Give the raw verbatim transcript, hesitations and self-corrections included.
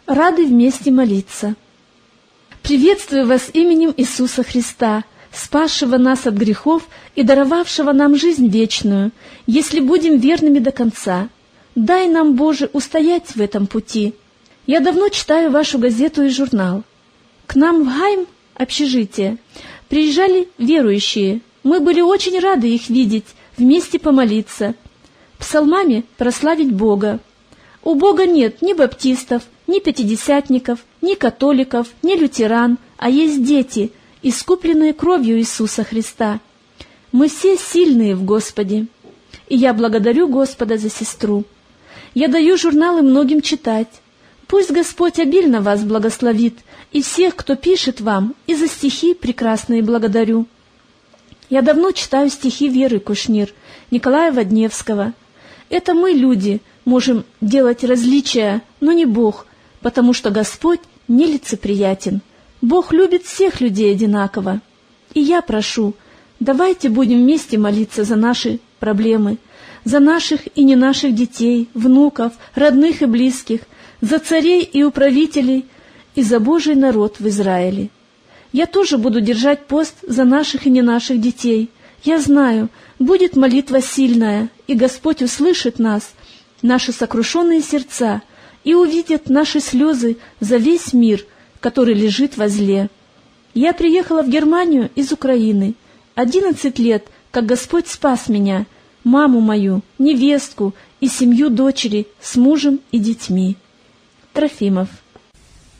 Рады вместе молиться. Приветствую вас именем Иисуса Христа, спасшего нас от грехов и даровавшего нам жизнь вечную, если будем верными до конца. Дай нам, Боже, устоять в этом пути. Я давно читаю вашу газету и журнал. К нам в Гайм, общежитие, приезжали верующие. Мы были очень рады их видеть, вместе помолиться, псалмами прославить Бога. У Бога нет ни баптистов, ни пятидесятников, ни католиков, ни лютеран, а есть дети, искупленные кровью Иисуса Христа. Мы все сильные в Господе, и я благодарю Господа за сестру. Я даю журналы многим читать. Пусть Господь обильно вас благословит, и всех, кто пишет вам, и за стихи прекрасные благодарю. Я давно читаю стихи Веры Кушнир, Николая Водневского. Это мы, люди, можем делать различия, но не Бог, потому что Господь нелицеприятен. Бог любит всех людей одинаково. И я прошу, давайте будем вместе молиться за наши проблемы, за наших и не наших детей, внуков, родных и близких, за царей и управителей и за Божий народ в Израиле. Я тоже буду держать пост за наших и не наших детей. Я знаю, будет молитва сильная, и Господь услышит нас, наши сокрушенные сердца, и увидит наши слезы за весь мир, который лежит во зле. Я приехала в Германию из Украины. Одиннадцать лет, как Господь спас меня, маму мою, невестку и семью дочери с мужем и детьми. Трофимов.